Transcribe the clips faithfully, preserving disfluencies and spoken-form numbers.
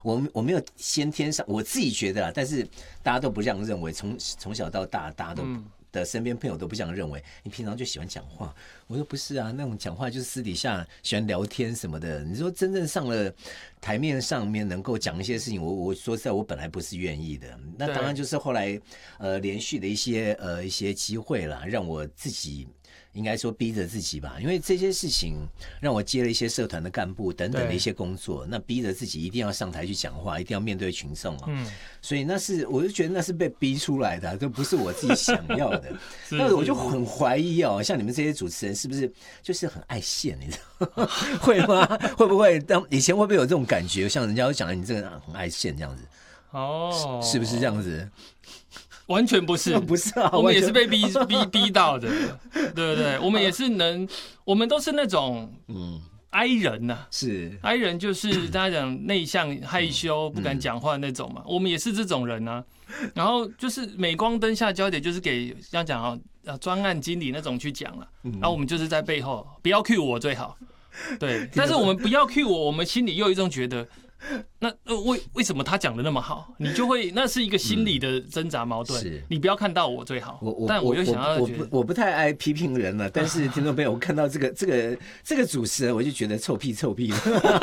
我我没有先天上，我自己觉得啦，但是大家都不这样认为。从从小到大，大家都、嗯、的身边朋友都不这样认为。你平常就喜欢讲话，我说不是啊，那种讲话就是私底下喜欢聊天什么的。你说真正上了台面上面能够讲一些事情，我我说实在，我本来不是愿意的。那当然就是后来呃连续的一些呃一些机会啦，让我自己。应该说逼着自己吧，因为这些事情让我接了一些社团的干部等等的一些工作，那逼着自己一定要上台去讲话，一定要面对群众啊。嗯，所以那是我就觉得那是被逼出来的、啊，这不是我自己想要的。那我就很怀疑哦，像你们这些主持人是不是就是很爱现，你知道吗？会吗？会不会当以前会不会有这种感觉？像人家会讲你这个人很爱现这样子，哦，是不是这样子？ 完全不是， 不是啊， 我们也是被逼逼逼到的，对不对？我们也是能，我们都是那种嗯 I 人呐、啊， 是 I 人就是大家讲内向害羞不敢讲话那种嘛，我们也是这种人啊。然后就是镁光灯下焦点，就是给这样讲啊，专案经理那种去讲了，然后我们就是在背后不要 cue 我最好，对。但是我们不要 cue 我，我们心里又有一种觉得。那为为什么他讲的那么好，你就会那是一个心理的挣扎矛盾。嗯、你不要看到我最好，我我但我又想要我我不我不太爱批评人了，但是听众朋友，我看到这个这个这个主持人，我就觉得臭屁臭屁，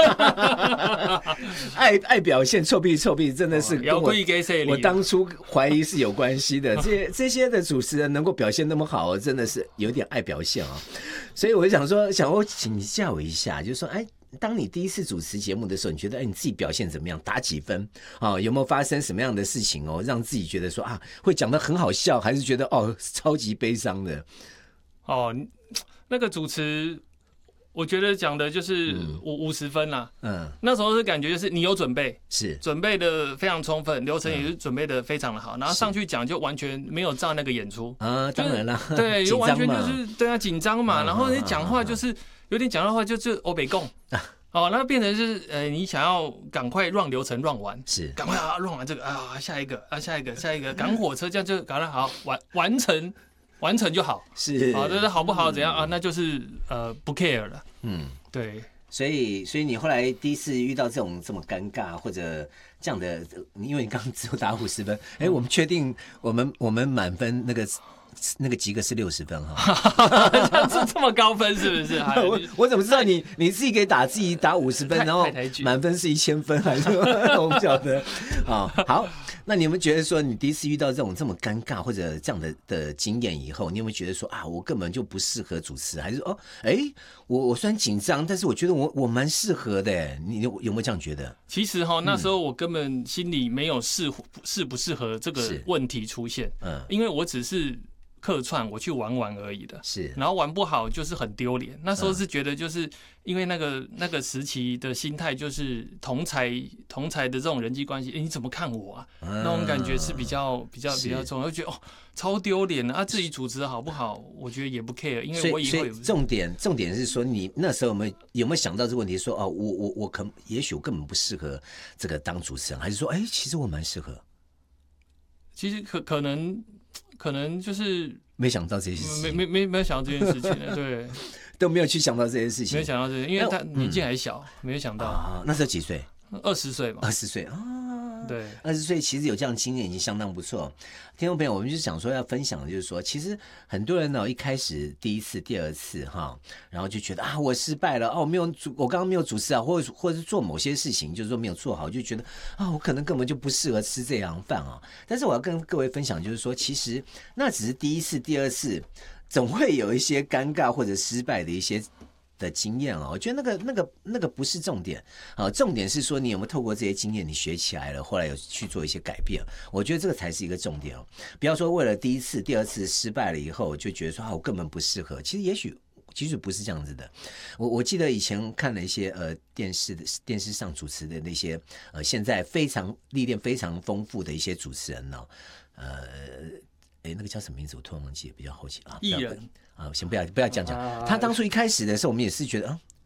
爱爱表现臭屁臭屁，真的是跟我我当初怀疑是有关系的。这些这些的主持人能够表现那么好，真的是有点爱表现啊。所以我就想说，想我请教一下，就是说，哎。当你第一次主持节目的时候，你觉得哎，你自己表现怎么样？打几分啊、哦？有没有发生什么样的事情哦，让自己觉得说啊，会讲得很好笑，还是觉得哦超级悲伤的？ 哦，那个主持，我觉得讲的就是五五十分啦。嗯，那时候是感觉就是你有准备， 是准备的非常充分，流程也是准备的非常的好，然后上去讲就完全没有照那个演出啊，当然啦， 对，就完全就是对啊紧张嘛，然后你讲话就是。有点讲的话就是欧北共，哦，那变成是呃，你想要赶快让流程让完， 是赶快啊让完这个啊，下一个啊下一个下一个赶火车，这样就赶快好完完成完成就好， 是好，但是好不好怎样啊，那就是呃不 care 了，嗯，对， 所以所以你后来第一次遇到这种这么尴尬或者这样的，因为你刚刚只有打五十分，哎、欸，我们确定我们我们满分那个。那个及格是六十分哈， 这这么高分是不是？ 我我怎么知道你你自己给打自己打五十分，然后满分是一千分还是？我不晓得啊。好，那你们觉得说你第一次遇到这种这么尴尬或者这样的的经验以后，你有没有觉得说啊，我根本就不适合主持，还是哦，哎，我我虽然紧张，但是我觉得我我蛮适合的，你有有没有这样觉得？ 其实哈，那时候我根本心里没有适适不适合这个问题出现，嗯，因为我只是。客串我去玩玩而已的， 是， 然后玩不好就是很丢脸。那时候是觉得就是因为那个那个时期的心态就是同才同才的这种人际关系，欸，你怎么看我啊？嗯、那种感觉是比较比较比较重，就觉得哦超丢脸的啊！自己主持好不好？我觉得也不 care， 因为我以后有重点重点是说你那时候有没有有没有想到这个问题？说哦，我我我可也许我根本不适合这个当主持人，还是说哎，其实我蛮适合？ 其实可可能。可能就是没想到这些事情， 没没没没有想到这件事情呢，对， 都没有去想到这些事情， 没有想到这些，因为他年纪还小，嗯、没有想到、 啊。那时候几岁？ 二十岁吧。 二十岁啊， 对， 二十岁其实有这样的经验已经相当不错。听众朋友，我们就想说要分享的就是说，其实很多人呢一开始第一次、第二次哈，然后就觉得啊我失败了，哦，我没有主，我刚刚没有主持啊，或者或者是做某些事情，就是说没有做好，就觉得啊我可能根本就不适合吃这行饭啊。但是我要跟各位分享，就是说，其实那只是第一次、第二次，总会有一些尴尬或者失败的一些。的经验啊，我觉得那个那个那个不是重点啊，重点是说你有没有透过这些经验，你学起来了，后来有去做一些改变。我觉得这个才是一个重点哦。不要说为了第一次、第二次失败了以后，就觉得说啊，我根本不适合。其实也许其实不是这样子的。我我记得以前看了一些呃电视的电视上主持的那些呃现在非常历练非常丰富的一些主持人呢、哦，呃。哎，那个叫什么名字？我突然忘记了，比较后期啊。 艺人啊，先不要不要讲讲。他当初一开始的时候，我们也是觉得啊，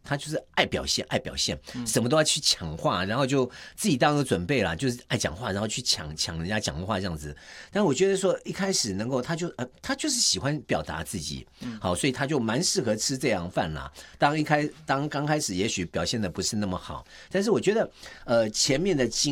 他就是爱表现，爱表现，什么都要去抢话，然后就自己当个准备啦，就是爱讲话，然后去抢抢人家讲的话这样子。但我觉得说一开始能够，他就呃，他就是喜欢表达自己，好，所以他就蛮适合吃这样饭啦。当一开当刚开始，也许表现的不是那么好，但是我觉得呃前面的经